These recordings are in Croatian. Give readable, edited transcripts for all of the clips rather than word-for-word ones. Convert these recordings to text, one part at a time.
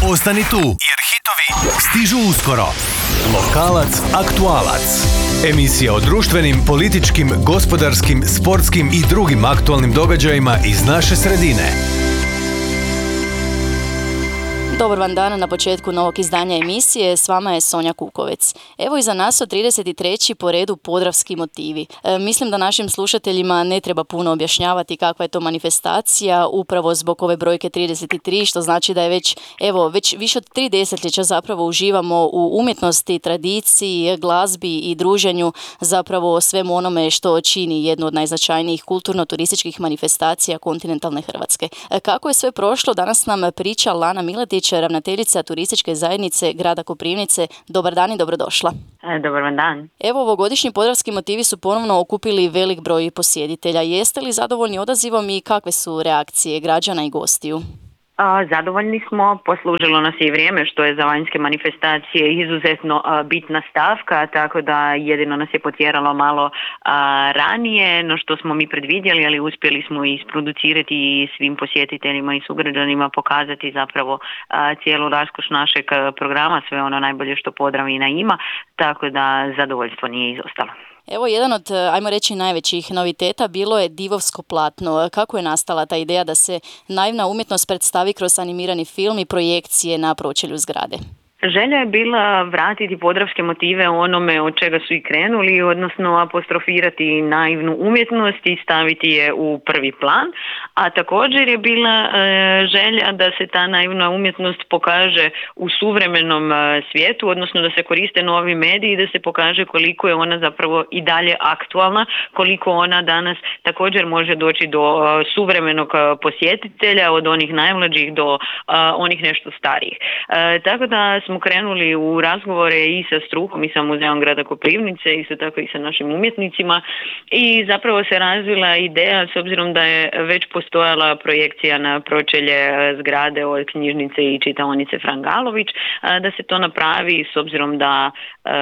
Ostani tu, jer hitovi stižu uskoro. Lokalac, aktualac. Emisija o društvenim, političkim, gospodarskim, sportskim i drugim aktualnim događajima iz naše sredine. Dobar vam dan na početku novog izdanja emisije, s vama je Sonja Kukovec. Evo iza nas od 33. po redu Podravski motivi. Mislim da našim slušateljima ne treba puno objašnjavati kakva je to manifestacija, upravo zbog ove brojke 33, što znači da je već više od 3 desetljeća zapravo uživamo u umjetnosti, tradiciji, glazbi i druženju, zapravo svemu onome što čini jednu od najznačajnijih kulturno-turističkih manifestacija kontinentalne Hrvatske. Kako je sve prošlo, danas nam priča Lana Miletić, ravnateljica turističke zajednice grada Koprivnice. Dobar dan i dobrodošla. Dobar vam dan. Evo, ovogodišnji Podravski motivi su ponovno okupili velik broj posjetitelja. Jeste li zadovoljni odazivom i kakve su reakcije građana i gostiju? Zadovoljni smo, poslužilo nas je i vrijeme što je za vanjske manifestacije izuzetno bitna stavka, tako da jedino nas je potjeralo malo ranije no što smo mi predvidjeli, ali uspjeli smo isproducirati i svim posjetiteljima i sugrađanima pokazati zapravo cijelu raskoš našeg programa, sve ono najbolje što Podravina ima, tako da zadovoljstvo nije izostalo. Evo, jedan od, ajmo reći, najvećih noviteta bilo je divovsko platno. Kako je nastala ta ideja da se naivna umjetnost predstavi kroz animirani film i projekcije na pročelju zgrade? Želja je bila vratiti podravske motive onome od čega su i krenuli, odnosno apostrofirati naivnu umjetnost i staviti je u prvi plan, a također je bila želja da se ta naivna umjetnost pokaže u suvremenom svijetu, odnosno da se koriste novi mediji i da se pokaže koliko je ona zapravo i dalje aktualna, koliko ona danas također može doći do suvremenog posjetitelja, od onih najmlađih do onih nešto starijih. Tako da smo krenuli u razgovore i sa strukom i sa muzeom grada Koprivnice, isto tako i sa našim umjetnicima, i zapravo se razvila ideja, s obzirom da je već postojala projekcija na pročelje zgrade od knjižnice i čitaonice Fran Galović, da se to napravi, s obzirom da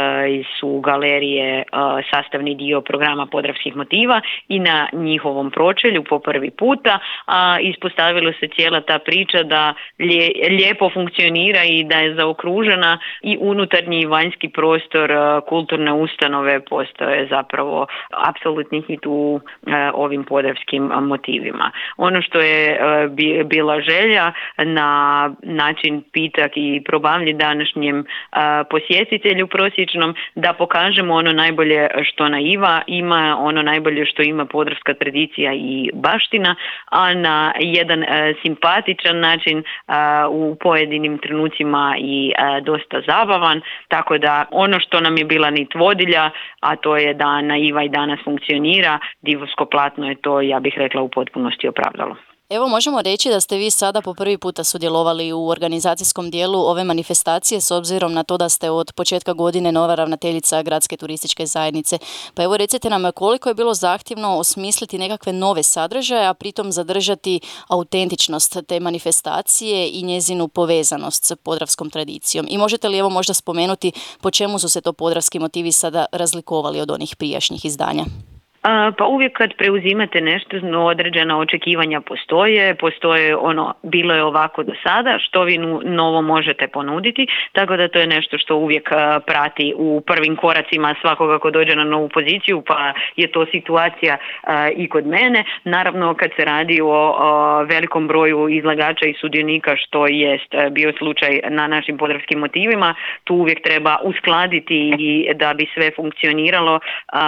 su galerije sastavni dio programa Podravskih motiva i na njihovom pročelju po prvi puta ispostavila se cijela ta priča da lijepo funkcionira i da je zaokružena i unutarnji i vanjski prostor kulturne ustanove postoje zapravo apsolutni hit u ovim podravskim motivima. Ono što je bila želja na način pitak i probavlji današnjem posjetitelju prosječnom, da pokažemo ono najbolje što naiva ima, ono najbolje što ima podravska tradicija i baština, a na jedan simpatičan način u pojedinim trenucima i dosta zabavan, tako da ono što nam je bila nit vodilja, a to je da naiva i danas funkcionira, divovsko platno je to, ja bih rekla, u potpunosti opravdalo. Evo, možemo reći da ste vi sada po prvi puta sudjelovali u organizacijskom dijelu ove manifestacije, s obzirom na to da ste od početka godine nova ravnateljica Gradske turističke zajednice. Pa evo, recite nam koliko je bilo zahtjevno osmisliti nekakve nove sadržaje, a pritom zadržati autentičnost te manifestacije i njezinu povezanost s podravskom tradicijom. I možete li evo možda spomenuti po čemu su se to podravski motivi sada razlikovali od onih prijašnjih izdanja? Pa uvijek kad preuzimate nešto, određena očekivanja postoje ono, bilo je ovako do sada, što vi novo možete ponuditi, tako da to je nešto što uvijek prati u prvim koracima svakoga ko dođe na novu poziciju, pa je to situacija i kod mene. Naravno, kad se radi o velikom broju izlagača i sudionika, što jest bio slučaj na našim podravskim motivima, tu uvijek treba uskladiti i da bi sve funkcioniralo,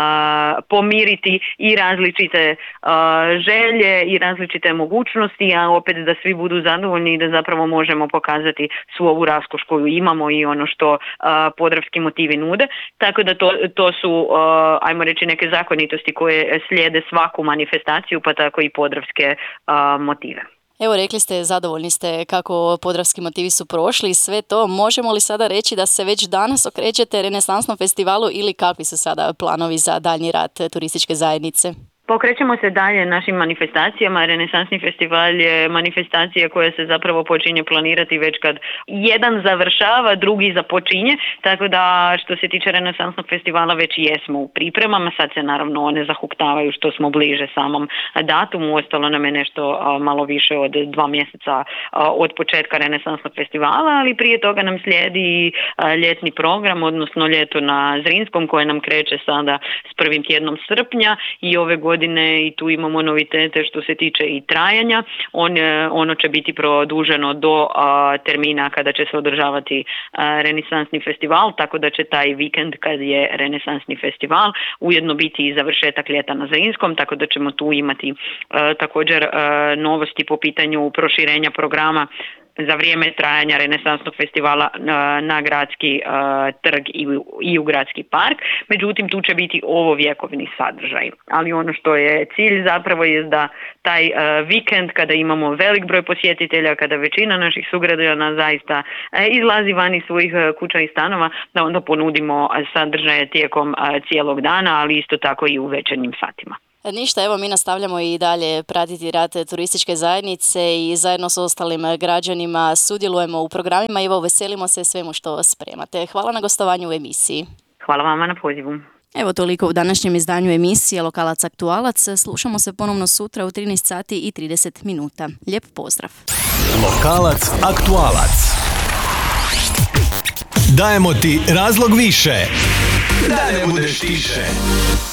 pomiriti i različite želje i različite mogućnosti, a opet da svi budu zadovoljni i da zapravo možemo pokazati svu ovu raskoš koju imamo i ono što podravski motivi nude. Tako da to su, ajmo reći, neke zakonitosti koje slijede svaku manifestaciju, pa tako i podravske motive. Evo, rekli ste, zadovoljni ste kako podravski motivi su prošli i sve to. Možemo li sada reći da se već danas okrećete renesansnom festivalu ili kakvi su sada planovi za daljnji rad turističke zajednice? Pokrećemo se dalje našim manifestacijama. Renesansni festival je manifestacija koja se zapravo počinje planirati već kad jedan završava, drugi započinje, tako da što se tiče Renesansnog festivala već jesmo u pripremama, sad se naravno one zahuktavaju što smo bliže samom datumu, ostalo nam je nešto malo više od 2 mjeseca od početka Renesansnog festivala, ali prije toga nam slijedi ljetni program, odnosno ljeto na Zrinskom koje nam kreće sada s prvim tjednom srpnja i ove godine i tu imamo novitete što se tiče i trajanja. Ono će biti produženo do termina kada će se održavati Renesansni festival, tako da će taj vikend kad je Renesansni festival ujedno biti i završetak ljeta na Zrinskom, tako da ćemo tu imati također novosti po pitanju proširenja programa za vrijeme trajanja Renesansnog festivala na gradski trg i u gradski park. Međutim, tu će biti ovovjekovni sadržaj. Ali ono što je cilj zapravo je da taj vikend kada imamo velik broj posjetitelja, kada većina naših sugrađana zaista izlazi van iz svojih kuća i stanova, da onda ponudimo sadržaje tijekom cijelog dana, ali isto tako i u večernjim satima. Ništa, evo mi nastavljamo i dalje pratiti rad turističke zajednice i zajedno s ostalim građanima sudjelujemo u programima i evo veselimo se svemu što spremate. Hvala na gostovanju u emisiji. Hvala vama na pozivu. Evo toliko u današnjem izdanju emisije Lokalac aktualac. Slušamo se ponovno sutra u 13 sati i 30 minuta. Lijep pozdrav. Lokalac aktualac. Dajemo ti razlog više da ne budeš tiše.